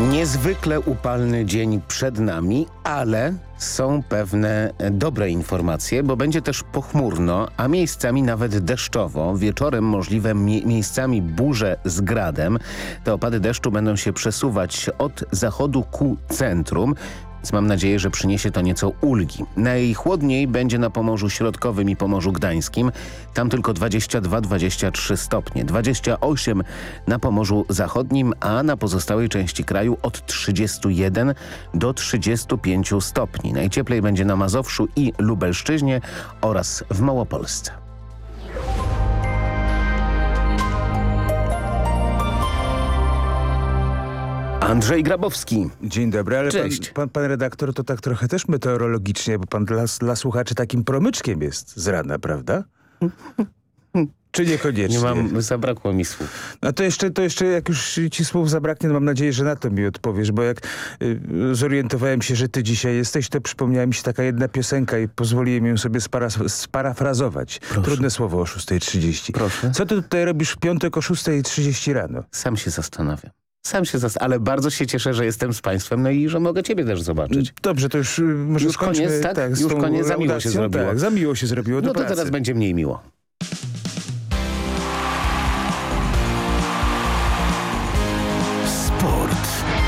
Niezwykle upalny dzień przed nami, ale są pewne dobre informacje, bo będzie też pochmurno, a miejscami nawet deszczowo. Wieczorem możliwe miejscami burze z gradem. Te opady deszczu będą się przesuwać od zachodu ku centrum. Więc mam nadzieję, że przyniesie to nieco ulgi. Najchłodniej będzie na Pomorzu Środkowym i Pomorzu Gdańskim. Tam tylko 22-23 stopnie. 28 na Pomorzu Zachodnim, a na pozostałej części kraju od 31 do 35 stopni. Najcieplej będzie na Mazowszu i Lubelszczyźnie oraz w Małopolsce. Andrzej Grabowski. Dzień dobry, ale Cześć. pan redaktor to tak trochę też meteorologicznie, bo pan dla słuchaczy takim promyczkiem jest z rana, prawda? Czy niekoniecznie? Zabrakło mi słów. No to jeszcze jak już ci słów zabraknie, to mam nadzieję, że na to mi odpowiesz, bo jak zorientowałem się, że ty dzisiaj jesteś, to przypomniała mi się taka jedna piosenka i pozwoliłem ją sobie sparafrazować. Proszę. Trudne słowo o 6:30. Proszę. Co ty tutaj robisz w piątek o 6:30 rano? Sam się zastanawiam. Ale bardzo się cieszę, że jestem z państwem, no i że mogę ciebie też zobaczyć. Dobrze, to już może Już skończmy. koniec, tak? Już koniec, za miło się zrobiło. Tak, za miło się zrobiło, do No to pracy. teraz będzie mniej miło. Sport.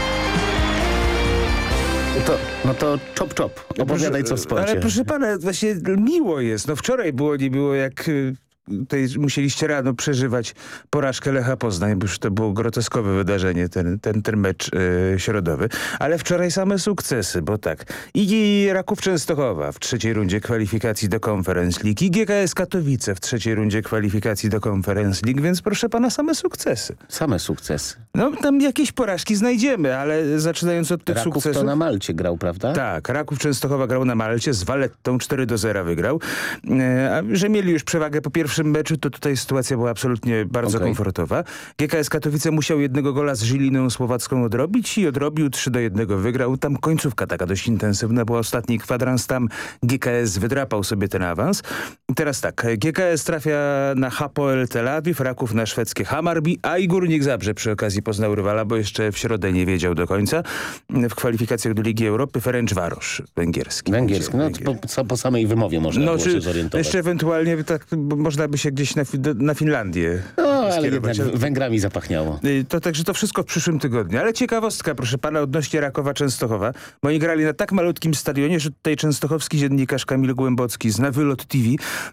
No to czop. Opowiadaj co w sporcie. Ale proszę pana, właśnie miło jest. No wczoraj nie było jak... Tutaj musieliście rano przeżywać porażkę Lecha Poznań, bo już to było groteskowe wydarzenie, ten mecz środowy. Ale wczoraj same sukcesy, bo tak. I Raków Częstochowa w trzeciej rundzie kwalifikacji do Conference League, i GKS Katowice w trzeciej rundzie kwalifikacji do Conference League, więc proszę pana, same sukcesy. Same sukcesy. No tam jakieś porażki znajdziemy, ale zaczynając od tych Raków sukcesów... to na Malcie grał, prawda? Tak, Raków Częstochowa grał na Malcie, z Vallettą 4-0 wygrał. A że mieli już przewagę po pierwszym meczu, to tutaj sytuacja była absolutnie bardzo komfortowa. GKS Katowice musiał jednego gola z Żiliną Słowacką odrobić i odrobił, 3-1 wygrał. Tam końcówka taka dość intensywna, bo ostatni kwadrans tam GKS wydrapał sobie ten awans. I teraz tak, GKS trafia na Hapoel Tel Awiw, Raków na szwedzkie Hammarby, a i Górnik Zabrze przy okazji poznał rywala, bo jeszcze w środę nie wiedział do końca. W kwalifikacjach do Ligi Europy Ferencvaros węgierski. No po samej wymowie można było się zorientować. Jeszcze ewentualnie tak, można by się gdzieś na Finlandię ale jednak Węgrami zapachniało. To także to wszystko w przyszłym tygodniu. Ale ciekawostka, proszę pana, odnośnie Rakowa Częstochowa, bo oni grali na tak malutkim stadionie, że tutaj częstochowski dziennikarz Kamil Głębocki z Na Wylot TV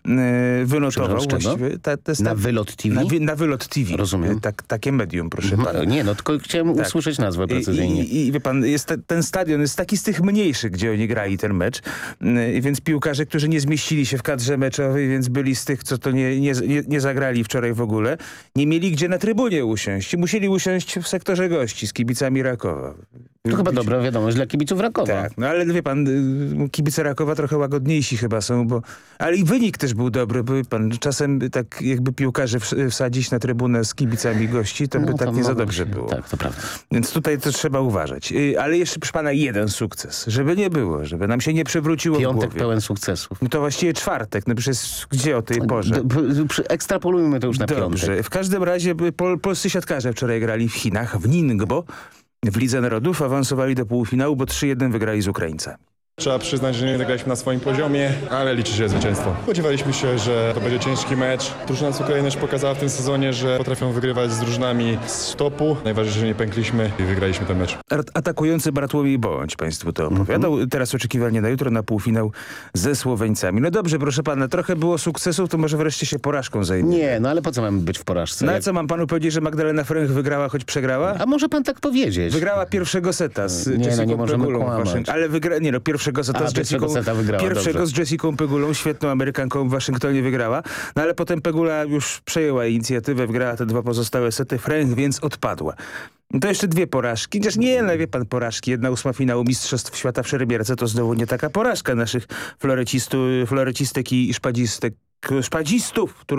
wynotował właściwie... Na Wylot TV? Na Wylot TV. Rozumiem. Takie medium, proszę pana. Nie, no tylko chciałem usłyszeć nazwę precyzyjnie. I wie pan, ten stadion jest taki z tych mniejszych, gdzie oni grali ten mecz, więc piłkarze, którzy nie zmieścili się w kadrze meczowej, więc byli z tych, co to nie zagrali wczoraj w ogóle, nie mieli gdzie na trybunie usiąść. Musieli usiąść w sektorze gości z kibicami Rakowa. To chyba dobra wiadomość dla kibiców Rakowa. Tak, no ale wie pan, kibice Rakowa trochę łagodniejsi chyba są, ale i wynik też był dobry, bo wie pan, czasem tak jakby piłkarzy wsadzić na trybunę z kibicami gości, to by tak nie za dobrze było. Tak, to prawda. Więc tutaj to trzeba uważać. Ale jeszcze, proszę pana, jeden sukces, żeby nie było, żeby nam się nie przewróciło w Piątek głowie. pełen sukcesów. No to właściwie czwartek, no przecież gdzie o tej porze? Ekstrapolujmy to już na Dobrze. piątek. W każdym razie polscy siatkarze wczoraj grali w Chinach, w Ningbo, w Lidze Narodów, awansowali do półfinału, bo 3-1 wygrali z Ukraińcami. Trzeba przyznać, że nie graliśmy na swoim poziomie, ale liczy się zwycięstwo. Spodziewaliśmy się, że to będzie ciężki mecz. Drużyna z Ukrainy już pokazała w tym sezonie, że potrafią wygrywać z drużynami z topu. Najważniejsze, że nie pękliśmy i wygraliśmy ten mecz. Atakujący Bartłomiej Bołądź państwu to opowiadał. Teraz oczekiwanie na jutro na półfinał ze Słoweńcami. No dobrze, proszę pana, trochę było sukcesów, to może wreszcie się porażką zajmie. Nie, no ale po co mamy być w porażce? No ale co, mam panu powiedzieć, że Magdalena Fręch wygrała, choć przegrała? A może pan tak powiedzieć? Wygrała pierwszego seta z Jessicą nie możemy Pegulą. kłamać. Ale pierwszego seta z Jessicą. Pierwszego z Jessicą Pegulą, świetną Amerykanką w Waszyngtonie wygrała. No ale potem Pegula już przejęła inicjatywę, wygrała te dwa pozostałe sety. Fręch więc odpadła. To jeszcze dwie porażki. Chociaż nie, no wie pan, porażki. 1/8 finału Mistrzostw Świata w szermierce to znowu nie taka porażka naszych florecistek i szpadzistów,